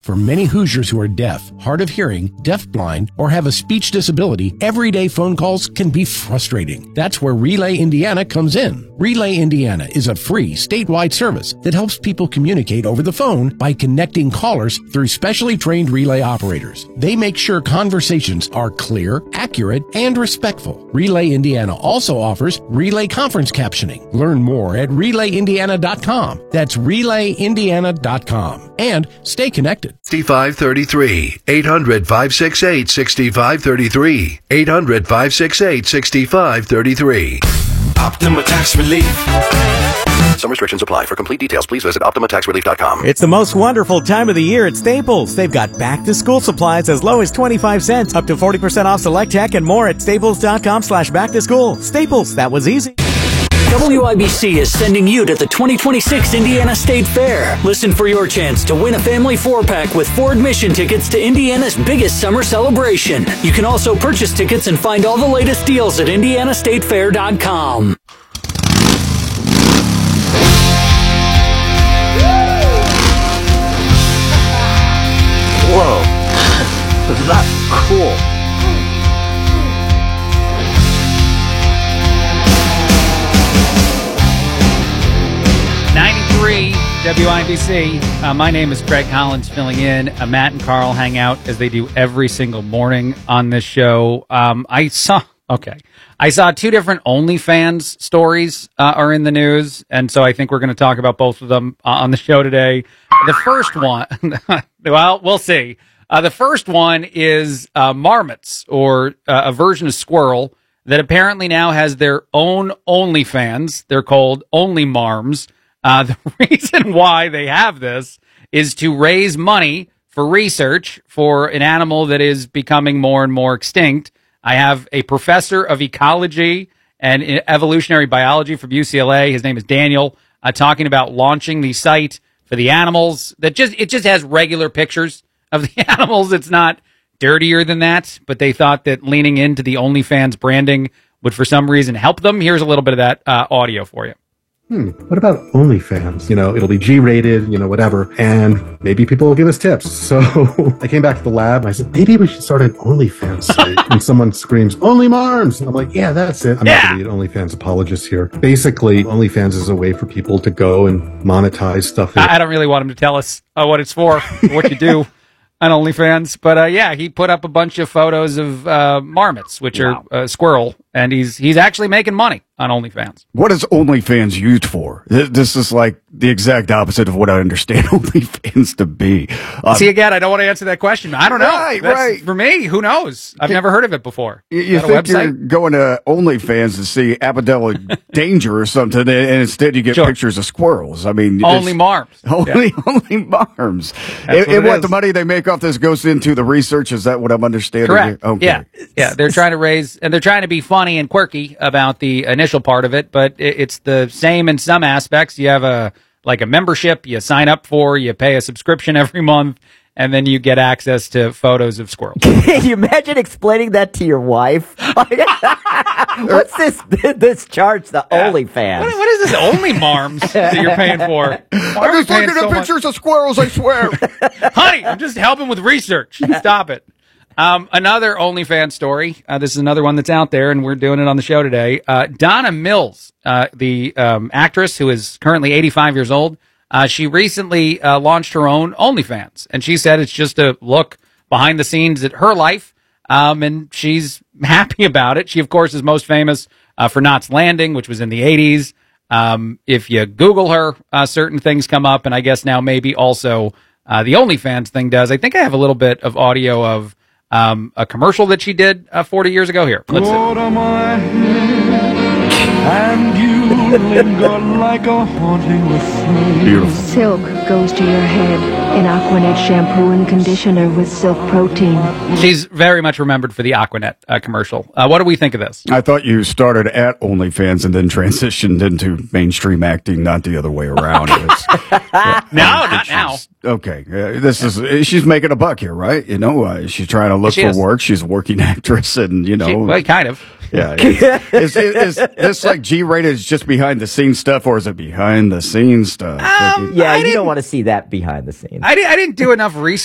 For many Hoosiers who are deaf, hard of hearing, deafblind, or have a speech disability, everyday phone calls can be frustrating. That's where Relay Indiana comes in. Relay Indiana is a free statewide service that helps people communicate over the phone by connecting callers through specially trained relay operators. They make sure conversations are clear, accurate, and respectful. Relay Indiana also offers relay conference captioning. Learn more at relayindiana.com. That's relayindiana.com. And stay connected. 6533 800-568-6533 800-568-6533 Optima Tax Relief. Some restrictions apply. For complete details, please visit OptimaTaxRelief.com. It's the most wonderful time of the year at Staples. They've got back-to-school supplies as low as 25 cents, up to 40% off select tech, and more at staples.com/back-to-school. Staples, that was easy. WIBC is sending you to the 2026 Indiana State Fair. Listen for your chance to win a family 4-pack with 4 admission tickets to Indiana's biggest summer celebration. You can also purchase tickets and find all the latest deals at indianastatefair.com. Whoa, that's cool. WIBC. My name is Craig Collins, filling in. Matt and Carl hang out as they do every single morning on this show. I saw 2 different OnlyFans stories are in the news, and so I think we're going to talk about both of them on the show today. The first one, well, we'll see. The first one is marmots, or a version of squirrel that apparently now has their own OnlyFans. They're called Only Marms. The reason why they have this is to raise money for research for an animal that is becoming more and more extinct. I have a professor of ecology and evolutionary biology from UCLA. His name is Daniel, talking about launching the site for the animals. It just has regular pictures of the animals. It's not dirtier than that, but they thought that leaning into the OnlyFans branding would for some reason help them. Here's a little bit of that audio for you. What about OnlyFans? It'll be G-rated, whatever, and maybe people will give us tips. So I came back to the lab, and I said, maybe we should start an OnlyFans site. And someone screams, Only Marms! And I'm like, yeah, that's it. I'm not going to be an OnlyFans apologist here. Basically, OnlyFans is a way for people to go and monetize stuff. I don't really want him to tell us what it's for, what you do on OnlyFans. But he put up a bunch of photos of marmots, which are squirrel, and he's actually making money on OnlyFans. What is OnlyFans used for? This is like the exact opposite of what I understand OnlyFans to be. See, again, I don't want to answer that question. I don't know. Right. For me, who knows? I've never heard of it before. You think you're going to OnlyFans to see Apodella Danger or something, and instead you get pictures of squirrels. I mean, Only Marms. Only Marms. And what the money they make off this goes into the research? Is that what I'm understanding? Correct. Okay. Yeah. They're trying to raise, and they're trying to be funny and quirky about the initial part of it, but it's the same in some aspects. You have a membership you sign up for, you pay a subscription every month, and then you get access to photos of squirrels. Can you imagine explaining that to your wife? What's this charge, the OnlyFans? What is this Only Marms that you're paying for? I'm just looking at pictures of squirrels, I swear. Honey, I'm just helping with research. Stop it. Another OnlyFans story. This is another one that's out there, and we're doing it on the show today. Donna Mills, the actress who is currently 85 years old, she recently launched her own OnlyFans, and she said it's just a look behind the scenes at her life, and she's happy about it. She, of course, is most famous for Knots Landing, which was in the 80s. If you Google her, certain things come up, and I guess now maybe also the OnlyFans thing does. I think I have a little bit of audio of a commercial that she did 40 years ago. Here, let's And you linger like a haunting refrain. Beautiful. Silk goes to your head in Aquanet shampoo and conditioner with Silk protein. She's very much remembered for the Aquanet commercial. What do we think of this? I thought you started at OnlyFans and then transitioned into mainstream acting, not the other way around. No, not now. Okay, she's making a buck here, right? She's trying to look for work. She's a working actress, and kind of. Yeah. Is this like G-rated? Is just behind the scenes stuff, or is it behind the scenes stuff? You don't want to see that behind the scenes. I didn't do enough research